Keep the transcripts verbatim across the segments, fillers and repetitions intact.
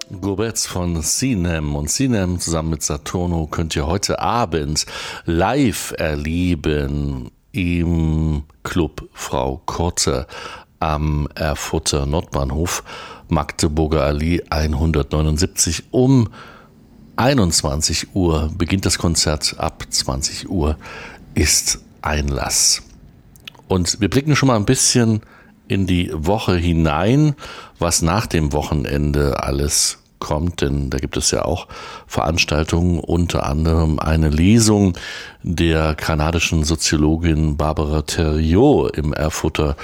Gobetz von Sinem und Sinem zusammen mit Saturno könnt ihr heute Abend live erleben im Club Frau Korte am Erfurter Nordbahnhof, Magdeburger Allee hundertneunundsiebzig. Um einundzwanzig Uhr beginnt das Konzert, ab zwanzig Uhr ist Einlass. Und wir blicken schon mal ein bisschen in die Woche hinein, was nach dem Wochenende alles kommt, denn da gibt es ja auch Veranstaltungen, unter anderem eine Lesung der kanadischen Soziologin Barbara Thériault im Erfurter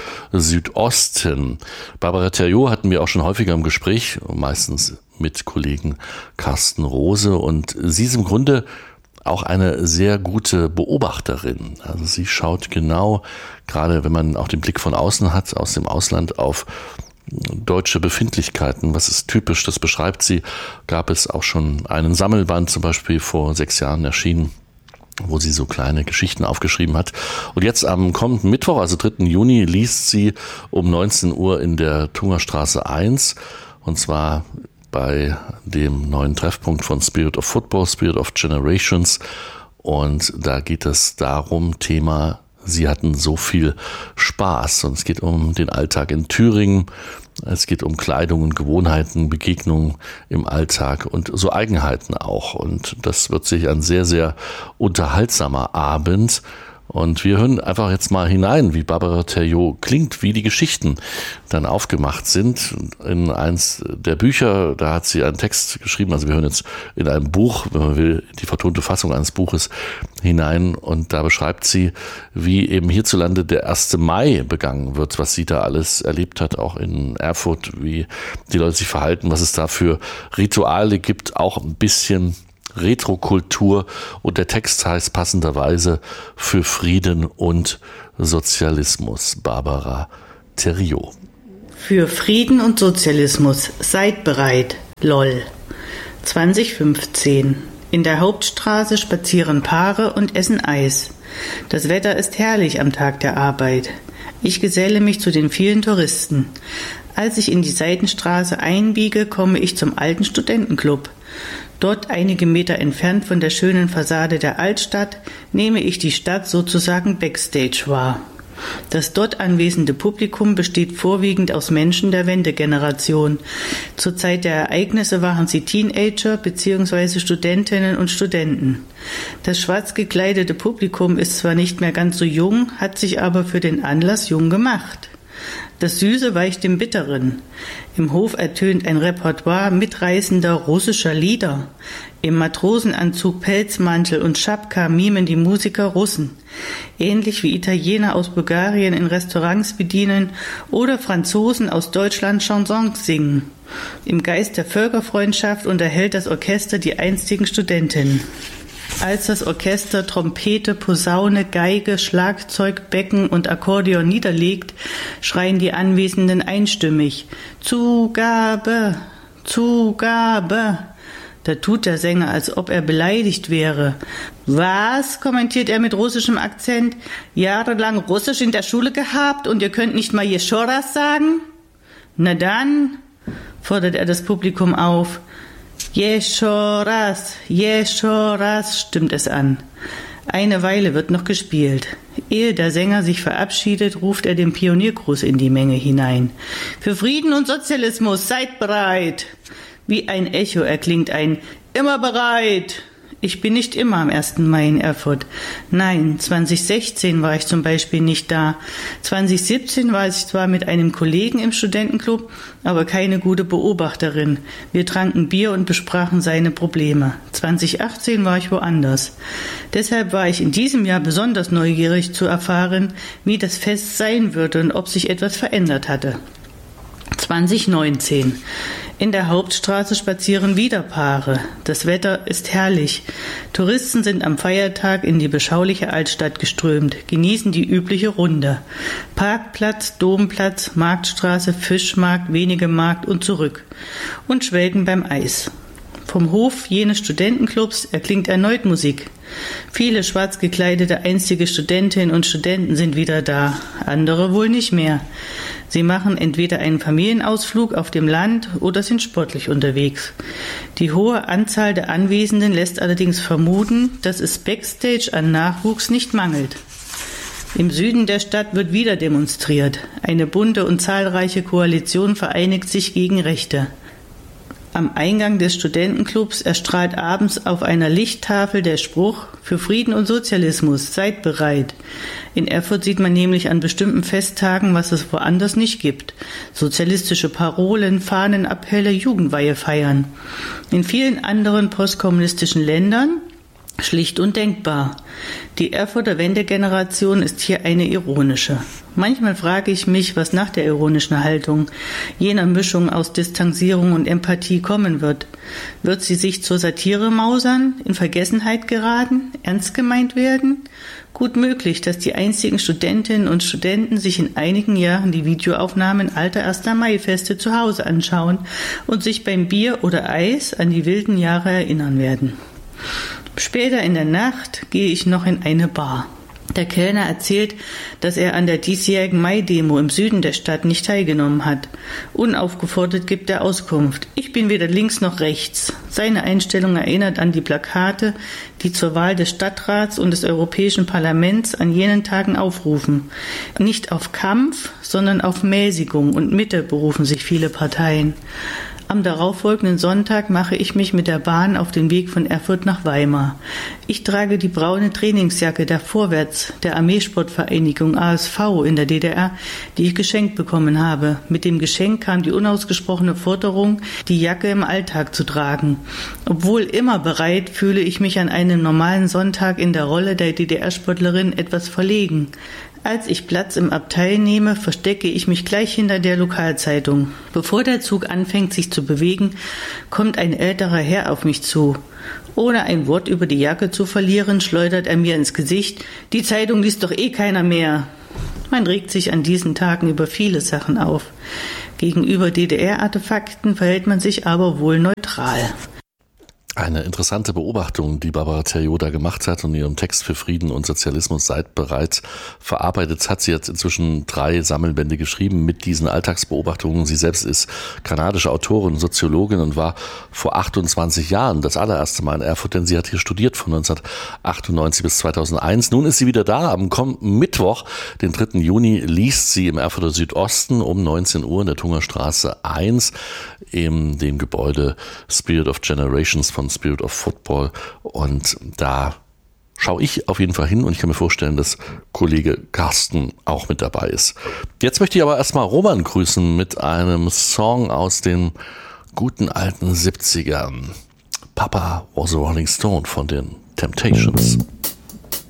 Südosten. Barbara Thériault hatten wir auch schon häufiger im Gespräch, meistens mit Kollegen Carsten Rose, und sie ist im Grunde auch eine sehr gute Beobachterin. Also sie schaut genau, gerade wenn man auch den Blick von außen hat, aus dem Ausland, auf deutsche Befindlichkeiten. Was ist typisch? Das beschreibt sie. Gab es auch schon einen Sammelband, zum Beispiel vor sechs Jahren erschienen, wo sie so kleine Geschichten aufgeschrieben hat. Und jetzt am kommenden Mittwoch, also dritten Juni, liest sie um neunzehn Uhr in der Tungerstraße eins, und zwar bei dem neuen Treffpunkt von Spirit of Football, Spirit of Generations. Und da geht es darum, Thema, sie hatten so viel Spaß. Und es geht um den Alltag in Thüringen. Es geht um Kleidung und Gewohnheiten, Begegnungen im Alltag und so Eigenheiten auch. Und das wird sich ein sehr, sehr unterhaltsamer Abend. Und wir hören einfach jetzt mal hinein, wie Barbara Thériault klingt, wie die Geschichten dann aufgemacht sind. In eins der Bücher, da hat sie einen Text geschrieben, also wir hören jetzt in einem Buch, wenn man will, die vertonte Fassung eines Buches hinein, und da beschreibt sie, wie eben hierzulande der erste Mai begangen wird, was sie da alles erlebt hat, auch in Erfurt, wie die Leute sich verhalten, was es da für Rituale gibt, auch ein bisschen Retrokultur, und der Text heißt passenderweise Für Frieden und Sozialismus. Barbara Thériault. Für Frieden und Sozialismus, seid bereit, lol. zwanzig fünfzehn. In der Hauptstraße spazieren Paare und essen Eis. Das Wetter ist herrlich am Tag der Arbeit. Ich geselle mich zu den vielen Touristen. Als ich in die Seitenstraße einbiege, komme ich zum alten Studentenclub. Dort, einige Meter entfernt von der schönen Fassade der Altstadt, nehme ich die Stadt sozusagen backstage wahr. Das dort anwesende Publikum besteht vorwiegend aus Menschen der Wendegeneration. Zur Zeit der Ereignisse waren sie Teenager bzw. Studentinnen und Studenten. Das schwarz gekleidete Publikum ist zwar nicht mehr ganz so jung, hat sich aber für den Anlass jung gemacht. Das Süße weicht dem Bitteren. Im Hof ertönt ein Repertoire mitreißender russischer Lieder. Im Matrosenanzug, Pelzmantel und Schapka mimen die Musiker Russen. Ähnlich wie Italiener aus Bulgarien in Restaurants bedienen oder Franzosen aus Deutschland Chansons singen. Im Geist der Völkerfreundschaft unterhält das Orchester die einstigen Studentinnen. Als das Orchester Trompete, Posaune, Geige, Schlagzeug, Becken und Akkordeon niederlegt, schreien die Anwesenden einstimmig: Zugabe, Zugabe. Da tut der Sänger, als ob er beleidigt wäre. Was, kommentiert er mit russischem Akzent, jahrelang Russisch in der Schule gehabt und ihr könnt nicht mal Jeschoras sagen? Na dann, fordert er das Publikum auf. Jeschoras, Jeschoras, stimmt es an. Eine Weile wird noch gespielt. Ehe der Sänger sich verabschiedet, ruft er den Pioniergruß in die Menge hinein. Für Frieden und Sozialismus, seid bereit! Wie ein Echo erklingt ein Immer bereit! Ich bin nicht immer am ersten Mai in Erfurt. Nein, zwanzig sechzehn war ich zum Beispiel nicht da. zwanzig siebzehn war ich zwar mit einem Kollegen im Studentenclub, aber keine gute Beobachterin. Wir tranken Bier und besprachen seine Probleme. zwanzig achtzehn war ich woanders. Deshalb war ich in diesem Jahr besonders neugierig zu erfahren, wie das Fest sein würde und ob sich etwas verändert hatte. zwanzig neunzehn. In der Hauptstraße spazieren wieder Paare. Das Wetter ist herrlich. Touristen sind am Feiertag in die beschauliche Altstadt geströmt, genießen die übliche Runde. Parkplatz, Domplatz, Marktstraße, Fischmarkt, wenige Markt und zurück. Und schwelgen beim Eis. Vom Hof jenes Studentenclubs erklingt erneut Musik. Viele schwarz gekleidete einstige Studentinnen und Studenten sind wieder da, andere wohl nicht mehr. Sie machen entweder einen Familienausflug auf dem Land oder sind sportlich unterwegs. Die hohe Anzahl der Anwesenden lässt allerdings vermuten, dass es backstage an Nachwuchs nicht mangelt. Im Süden der Stadt wird wieder demonstriert. Eine bunte und zahlreiche Koalition vereinigt sich gegen Rechte. Am Eingang des Studentenclubs erstrahlt abends auf einer Lichttafel der Spruch: Für Frieden und Sozialismus, seid bereit. In Erfurt sieht man nämlich an bestimmten Festtagen, was es woanders nicht gibt. Sozialistische Parolen, Fahnenappelle, Jugendweihe feiern. In vielen anderen postkommunistischen Ländern schlicht undenkbar. Die Erfurter Wendegeneration ist hier eine ironische. Manchmal frage ich mich, was nach der ironischen Haltung, jener Mischung aus Distanzierung und Empathie kommen wird. Wird sie sich zur Satire mausern, in Vergessenheit geraten, ernst gemeint werden? Gut möglich, dass die einzigen Studentinnen und Studenten sich in einigen Jahren die Videoaufnahmen alter erster Mai-Feste zu Hause anschauen und sich beim Bier oder Eis an die wilden Jahre erinnern werden. Später in der Nacht gehe ich noch in eine Bar. Der Kellner erzählt, dass er an der diesjährigen Mai-Demo im Süden der Stadt nicht teilgenommen hat. Unaufgefordert gibt er Auskunft: Ich bin weder links noch rechts. Seine Einstellung erinnert an die Plakate, die zur Wahl des Stadtrats und des Europäischen Parlaments an jenen Tagen aufrufen. Nicht auf Kampf, sondern auf Mäßigung und Mitte berufen sich viele Parteien. Am darauffolgenden Sonntag mache ich mich mit der Bahn auf den Weg von Erfurt nach Weimar. Ich trage die braune Trainingsjacke der Vorwärts, der Armeesportvereinigung A S V in der D D R, die ich geschenkt bekommen habe. Mit dem Geschenk kam die unausgesprochene Forderung, die Jacke im Alltag zu tragen. Obwohl immer bereit, fühle ich mich an einem normalen Sonntag in der Rolle der D D R-Sportlerin etwas verlegen. Als ich Platz im Abteil nehme, verstecke ich mich gleich hinter der Lokalzeitung. Bevor der Zug anfängt, sich zu bewegen, kommt ein älterer Herr auf mich zu. Ohne ein Wort über die Jacke zu verlieren, schleudert er mir ins Gesicht: Die Zeitung liest doch eh keiner mehr. Man regt sich an diesen Tagen über viele Sachen auf. Gegenüber D D R-Artefakten verhält man sich aber wohl neutral. Eine interessante Beobachtung, die Barbara Thériault da gemacht hat und in ihrem Text Für Frieden und Sozialismus seid bereit verarbeitet hat. Sie hat inzwischen drei Sammelbände geschrieben mit diesen Alltagsbeobachtungen. Sie selbst ist kanadische Autorin, Soziologin und war vor achtundzwanzig Jahren das allererste Mal in Erfurt, denn sie hat hier studiert von neunzehnhundertachtundneunzig bis zweitausendeins. Nun ist sie wieder da. Am kommenden Mittwoch, den dritten Juni, liest sie im Erfurter Südosten um neunzehn Uhr in der Tungerstraße eins in dem Gebäude Spirit of Generations von Spirit of Football, und da schaue ich auf jeden Fall hin und ich kann mir vorstellen, dass Kollege Carsten auch mit dabei ist. Jetzt möchte ich aber erstmal Roman grüßen mit einem Song aus den guten alten siebzigern. Papa was a Rolling Stone von den Temptations.